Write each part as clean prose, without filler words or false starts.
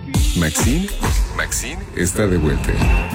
Maxine está de vuelta.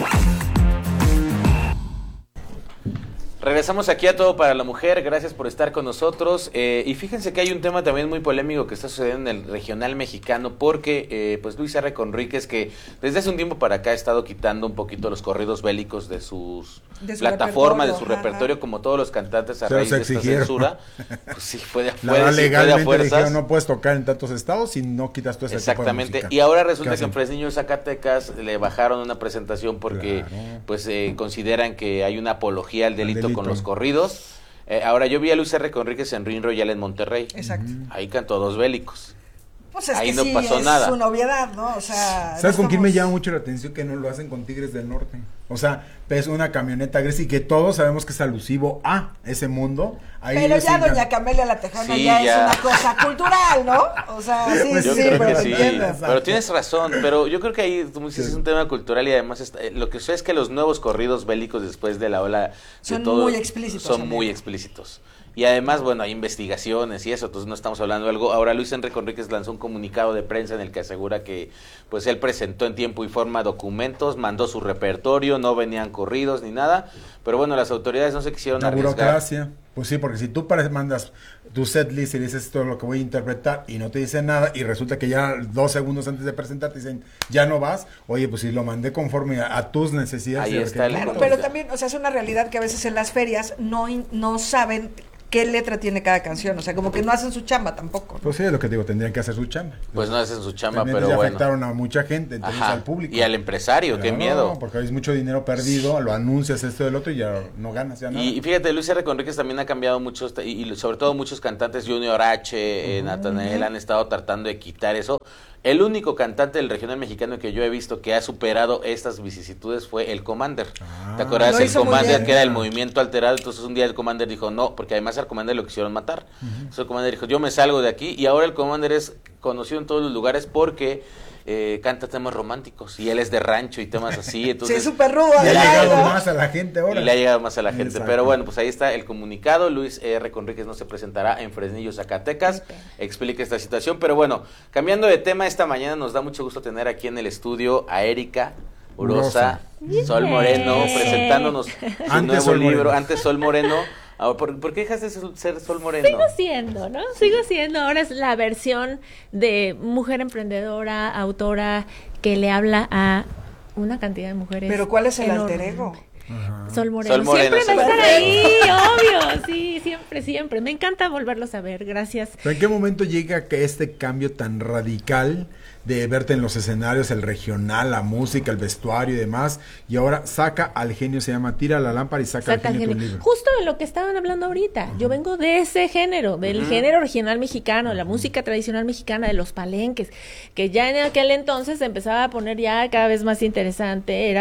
Regresamos aquí a Todo para la Mujer, gracias por estar con nosotros, y fíjense que hay un tema también muy polémico que está sucediendo en el regional mexicano, porque pues Luis R. Conríquez, que desde hace un tiempo para acá ha estado quitando un poquito los corridos bélicos de sus plataformas, de su repertorio, como todos los cantantes a raíz de esta censura, pues sí, fue de afuera, legalmente dijeron, no puedes tocar en tantos estados si no quitas todo ese tipo de música. Y ahora resulta que en Fresnillo, Zacatecas, le bajaron una presentación porque pues consideran que hay una apología al delito con los corridos. Ahora yo vi a Luis R. Conríquez en Ring Royal en Monterrey. Exacto. Ahí cantó dos bélicos. Pues es ahí que no sí, pasó nada. Es una obviedad, ¿no? O sea, ¿sabes con quién me llama mucho la atención? Que no lo hacen con Tigres del Norte. O sea, ves una camioneta gris y que todos sabemos que es alusivo a ese mundo. Ahí pero ya doña Camelia La Tejana sí, ya es una cosa cultural, ¿no? O sea, sí, pues sí, pero sí. Pero tienes razón, pero yo creo que ahí, como dices, es un tema cultural y además lo que sé es que los nuevos corridos bélicos después de la ola son muy explícitos. Son muy explícitos. Y además, bueno, hay investigaciones y eso, entonces no estamos hablando de algo. Ahora Luis Enrique Conríquez lanzó un comunicado de prensa en el que asegura que pues él presentó en tiempo y forma documentos, mandó su repertorio, no venían corridos ni nada, pero bueno, las autoridades no se quisieron arriesgar. Burocracia. Pues sí, porque si tú mandas tu set list y dices esto es lo que voy a interpretar y no te dicen nada y resulta que ya 2 segundos antes de presentar te dicen ya no vas, oye, pues si lo mandé conforme a tus necesidades. Ahí está claro, pero también, o sea, es una realidad que a veces en las ferias no saben qué letra tiene cada canción, o sea, como que no hacen su chamba tampoco, ¿no? Pues sí, es lo que digo, tendrían que hacer su chamba. Pues no hacen su chamba, también pero ya bueno. Afectaron a mucha gente, entonces al público. Y al empresario, claro, qué miedo. Porque hay mucho dinero perdido, lo anuncias esto del otro y ya no ganas ya nada. Y fíjate, Luis R. Conríquez también ha cambiado mucho, y sobre todo muchos cantantes, Junior H, Natanael, han estado tratando de quitar eso. El único cantante del regional mexicano que yo he visto que ha superado estas vicisitudes fue el Commander. ¿Te acuerdas? El Commander, que era el movimiento alterado. Entonces un día el Commander dijo no, porque además al Commander lo quisieron matar. Entonces el Commander dijo, yo me salgo de aquí. Y ahora el Commander es conocido en todos los lugares porque canta temas románticos. Y él es de rancho y temas así. Entonces, sí, súper rudo. Le ha llegado más a la gente ahora. Y le ha llegado más a la gente. Exacto. Pero bueno, pues ahí está el comunicado. Luis R. Conríquez no se presentará en Fresnillo, Zacatecas. Explica esta situación. Pero bueno, cambiando de tema, esta mañana nos da mucho gusto tener aquí en el estudio a Erika Urosa, Sol Moreno, presentándonos su nuevo libro, Antes Sol Moreno. ¿Por qué dejas de ser Sol Moreno? Sigo siendo, ¿no? Sigo siendo. Ahora es la versión de mujer emprendedora, autora, que le habla a una cantidad de mujeres. ¿Pero cuál es el enorme. alter ego? Sol Moreno. Sol Moreno. Siempre va a estar ahí, obvio. Sí, siempre. Me encanta volverlos a ver. Gracias. ¿Pero en qué momento llega que este cambio tan radical de verte en los escenarios, el regional, la música, el vestuario y demás, y ahora saca al genio, se llama Tira la lámpara y saca al genio tu libro? Justo de lo que estaban hablando ahorita. Yo vengo de ese género, del género regional mexicano, la música tradicional mexicana, de los palenques, que ya en aquel entonces se empezaba a poner ya cada vez más interesante.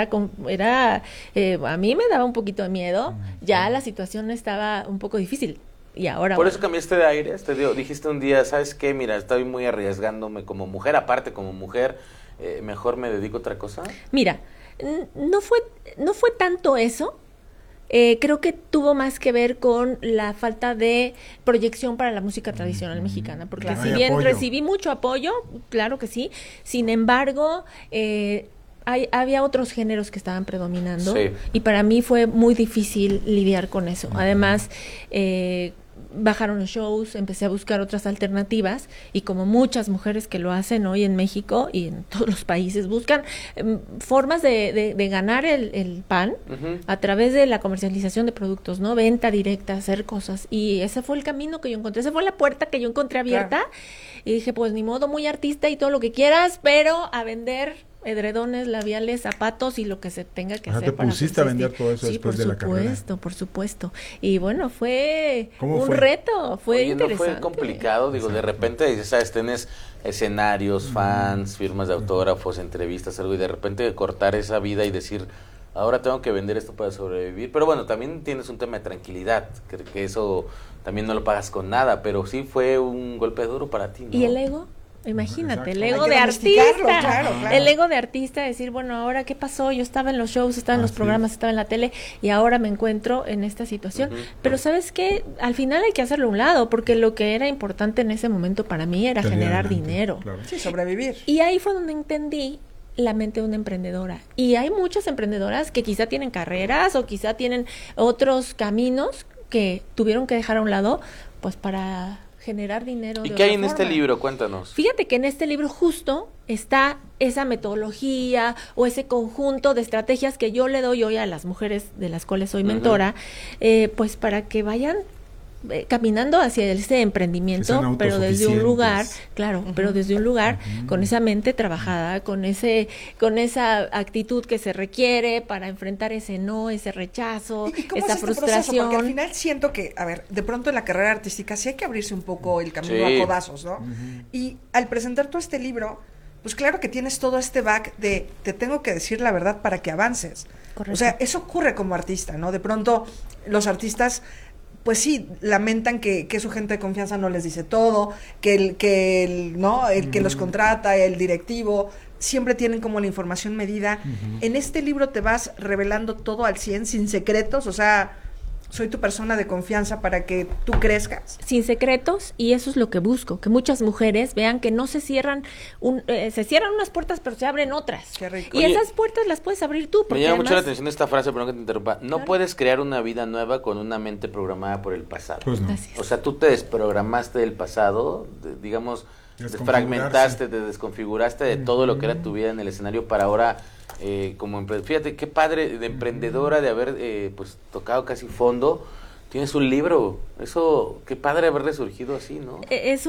A mí me daba un poquito de miedo, ya la situación estaba un poco difícil. Y ahora por eso cambiaste de aire, dijiste un día, ¿sabes qué? Mira, estoy muy arriesgándome como mujer, aparte como mujer, mejor me dedico a otra cosa. Mira, no fue tanto eso. Creo que tuvo más que ver con la falta de proyección para la música tradicional mexicana, porque claro, si bien apoyo. recibí mucho apoyo, claro que sí, sin embargo, había otros géneros que estaban predominando, sí. Y para mí fue muy difícil lidiar con eso. Además, bajaron los shows, empecé a buscar otras alternativas, y como muchas mujeres que lo hacen hoy en México y en todos los países, buscan formas de ganar el pan a través de la comercialización de productos, ¿no? Venta directa, hacer cosas, y ese fue el camino que yo encontré, esa fue la puerta que yo encontré abierta, claro. Y dije, pues ni modo, muy artista y todo lo que quieras, pero a vender edredones, labiales, zapatos y lo que se tenga que hacer. ¿Te pusiste a vender todo eso después de la carrera? Por supuesto. Y bueno, fue un fue? reto, fue interesante. ¿No fue complicado? Digo, de repente, ¿sabes? Tienes escenarios, fans, firmas de autógrafos, entrevistas, algo, y de repente cortar esa vida y decir, ahora tengo que vender esto para sobrevivir. Pero bueno, también tienes un tema de tranquilidad, que eso también no lo pagas con nada, pero sí fue un golpe duro para ti, ¿no? ¿Y el ego? Imagínate, el Exacto. ego Hay que de domesticarlo, artista. claro. El ego de artista, decir, bueno, ahora qué pasó, yo estaba en los shows, estaba en los Así programas, es. estaba en la tele y ahora me encuentro en esta situación. Pero ¿sabes qué? Al final hay que hacerlo a un lado, porque lo que era importante en ese momento para mí era Salir generar adelante, dinero. claro. Sí, sobrevivir. Y ahí fue donde entendí la mente de una emprendedora. Y hay muchas emprendedoras que quizá tienen carreras o quizá tienen otros caminos que tuvieron que dejar a un lado, pues para generar dinero. ¿Y de qué hay otra en este forma. libro? Cuéntanos. Fíjate que en este libro justo está esa metodología o ese conjunto de estrategias que yo le doy hoy a las mujeres de las cuales soy mentora, pues para que vayan caminando hacia ese Que sean emprendimiento, pero desde un lugar, autosuficientes. claro, pero desde un lugar con esa mente trabajada, con esa actitud que se requiere para enfrentar ese no, ese rechazo, ¿Y cómo esa es este proceso? frustración. Porque al final siento que, a ver, de pronto en la carrera artística sí hay que abrirse un poco el camino Sí. a codazos, ¿no? Y al presentar tú este libro, pues claro que tienes todo este back de te tengo que decir la verdad para que avances. Correcto. O sea, eso ocurre como artista, ¿no? De pronto los artistas pues sí, lamentan que su gente de confianza no les dice todo, que el que los contrata, el directivo, siempre tienen como la información medida. En este libro te vas revelando todo al 100, sin secretos, o sea, soy tu persona de confianza para que tú crezcas. Sin secretos, y eso es lo que busco, que muchas mujeres vean que no se cierran, se cierran unas puertas, pero se abren otras. Qué rico. Y Oye, esas puertas las puedes abrir tú, Me porque llama mucho la además, atención esta frase, perdón que te interrumpa. No Claro. puedes crear una vida nueva con una mente programada por el pasado. Pues no. Así es. O sea, tú te desprogramaste del pasado, digamos, Desconfigurarse. fragmentaste, te desconfiguraste de todo lo que era tu vida en el escenario para ahora, fíjate qué padre de emprendedora de haber pues tocado casi fondo. Tienes un libro, eso, qué padre haber resurgido así, ¿no? es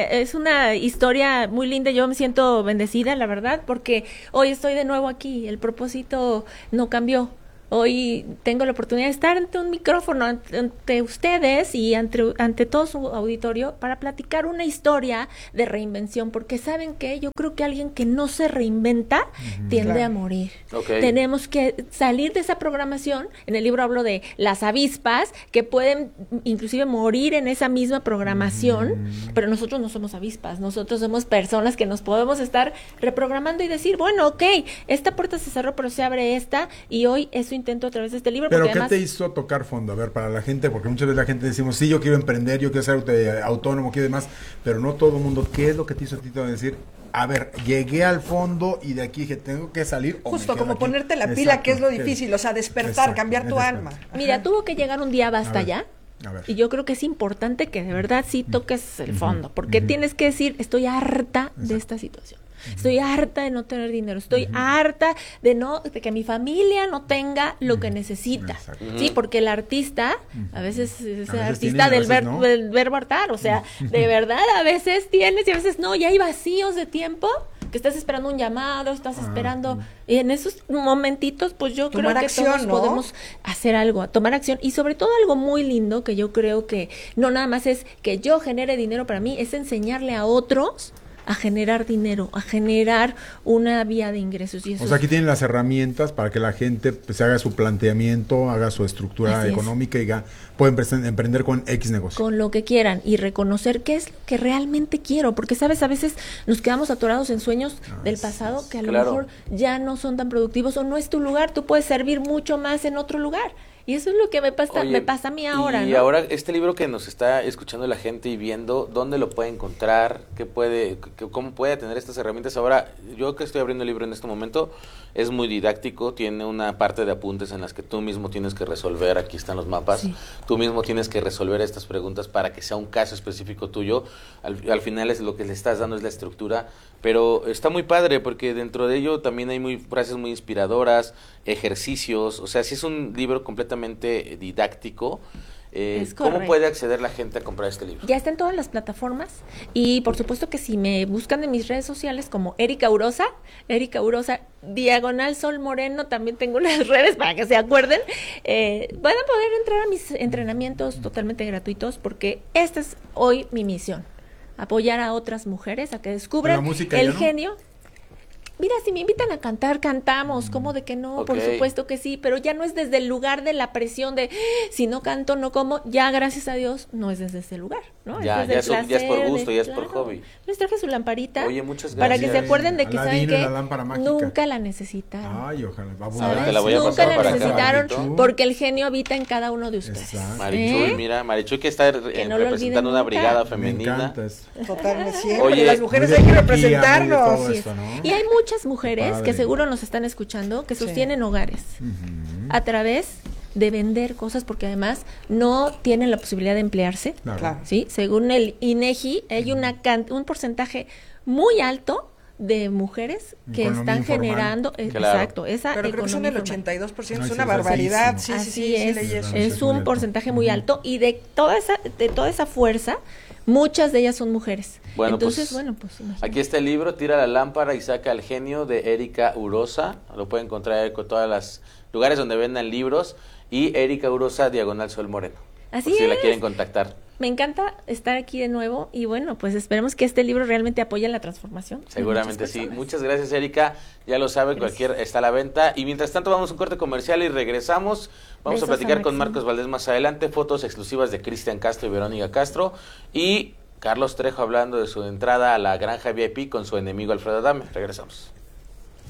una historia muy linda. Yo me siento bendecida, la verdad, porque hoy estoy de nuevo aquí. El propósito no cambió. Hoy tengo la oportunidad de estar ante un micrófono, ante ustedes y ante todo su auditorio para platicar una historia de reinvención, porque ¿saben qué? Yo creo que alguien que no se reinventa tiende Claro. a morir. Ok. Tenemos que salir de esa programación. En el libro hablo de las avispas que pueden inclusive morir en esa misma programación, pero nosotros no somos avispas, nosotros somos personas que nos podemos estar reprogramando y decir, bueno, ok, esta puerta se cerró, pero se abre esta, y hoy eso intento a través de este libro. Pero porque ¿qué además, te hizo tocar fondo? A ver, para la gente, porque muchas veces la gente decimos, sí, yo quiero emprender, yo quiero ser autónomo, quiero demás, pero no todo el mundo. ¿Qué es lo que te hizo a ti de decir, a ver, llegué al fondo y de aquí dije, tengo que salir o me Justo quedo como aquí? ponerte la pila, Exacto. que es lo difícil, o sea, despertar, Exacto, cambiar tu exacto. alma. mira, Ajá. tuvo que llegar un día basta A ver, ya. a ver. Y yo creo que es importante que de verdad sí toques el fondo, porque tienes que decir, estoy harta de esta situación. Estoy harta de no tener dinero, estoy harta de que mi familia no tenga lo que necesita. Exacto. Sí, porque el artista, a veces es A veces artista tiene, a veces no. del verbo hartar, o sea, de verdad a veces tienes y a veces no, y hay vacíos de tiempo que estás esperando un llamado, estás esperando, y en esos momentitos pues yo Tomar creo que acción, todos ¿no? podemos hacer algo, tomar acción, y sobre todo algo muy lindo que yo creo que no nada más es que yo genere dinero para mí, es enseñarle a otros a generar dinero, a generar una vía de ingresos. Y eso O sea, aquí tienen las herramientas para que la gente pues, haga su planteamiento, haga su estructura Así es. económica y diga, pueden emprender con X negocio. con lo que quieran y reconocer qué es lo que realmente quiero, porque sabes, a veces nos quedamos atorados en sueños del pasado que a lo Claro. mejor ya no son tan productivos o no es tu lugar, tú puedes servir mucho más en otro lugar. Y eso es lo que me pasa Oye, a mí ahora, y ¿no? ahora este libro que nos está escuchando la gente y viendo, ¿dónde lo puede encontrar? ¿Cómo puede tener estas herramientas? Ahora, yo que estoy abriendo el libro en este momento, es muy didáctico, tiene una parte de apuntes en las que tú mismo tienes que resolver, aquí están los mapas, Sí. tú mismo tienes que resolver estas preguntas para que sea un caso específico tuyo. Al final es lo que le estás dando es la estructura, pero está muy padre porque dentro de ello también hay frases muy inspiradoras, ejercicios, o sea, sí es un libro completamente didáctico. Es ¿Cómo correcto. puede acceder la gente a comprar este libro? Ya está en todas las plataformas y por supuesto que si me buscan en mis redes sociales como Erika Urosa, / Sol Moreno, también tengo unas redes para que se acuerden, van a poder entrar a mis entrenamientos totalmente gratuitos porque esta es hoy mi misión, apoyar a otras mujeres a que ¿La descubran música el ya no? genio. mira, si me invitan a cantar, cantamos, ¿cómo de que no? Ok. Por supuesto que sí, pero ya no es desde el lugar de la presión de, si no canto, no como, ya gracias a Dios, no es desde ese lugar, ¿no? Ya, desde el ya es por placer, gusto, ya es por hobby. Les traje su lamparita. Oye, muchas Para que se gracias. acuerden de que, Aladino ¿saben y qué? la lámpara mágica. Nunca la necesitaron. Ay, ojalá. Va a ¿Sabes? volar. Te la voy a Nunca pasar la para acá, necesitaron Marichu. porque el genio habita en cada uno de ustedes. Exacto. Marichuy, mira, Marichuy que está no lo representando olviden una nunca. brigada Me femenina. encanta eso. Totalmente. Siempre. Oye, Las mujeres muy hay de que energía, representarnos. muy de todo Así esto, es. ¿no? Y hay muchas mujeres Padre. que seguro nos están escuchando que sostienen hogares a través de vender cosas porque además no tienen la posibilidad de emplearse. Claro. ¿Sí? Según el INEGI, hay un porcentaje muy alto de mujeres que Economía están informal. generando, Claro. exacto, esa Pero creo que son economía el informal. 82%, No, es sí, una es barbaridad. altísimo. Sí, Así es, leí eso. es muy un alto. porcentaje muy alto y de toda esa fuerza, muchas de ellas son mujeres. Bueno, Entonces, pues, imagínate. Aquí está el libro, Tira la lámpara y saca al genio, de Erika Urosa. Lo pueden encontrar con todos los lugares donde vendan libros. Y Erika Urosa, diagonal Sol Moreno. Así por si la es. quieren contactar. Me encanta estar aquí de nuevo y bueno, pues esperemos que este libro realmente apoye la transformación. de Seguramente muchas sí. personas. Muchas gracias, Erika. Ya lo saben, Gracias. cualquier está a la venta. Y mientras tanto, vamos a un corte comercial y regresamos. Vamos Besos a platicar a con Maxine. Marcos Valdés más adelante. Fotos exclusivas de Cristian Castro y Verónica Castro. Y Carlos Trejo hablando de su entrada a la granja VIP con su enemigo Alfredo Adame. Regresamos.